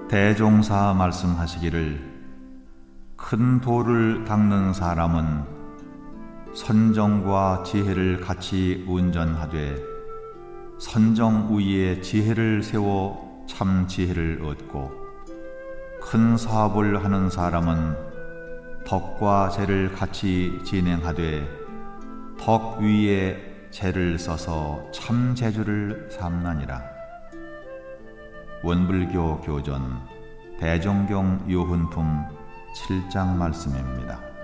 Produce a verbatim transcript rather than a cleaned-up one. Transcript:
대종사 말씀하시기를 큰 돌을 닦는 사람은 선정과 지혜를 같이 운전하되 선정 위에 지혜를 세워 참 지혜를 얻고 큰 사업을 하는 사람은 덕과 재를 같이 진행하되 덕 위에 재를 써서 참 재주를 삼나니라. 원불교 교전 대종경 요훈품 칠 장 말씀입니다.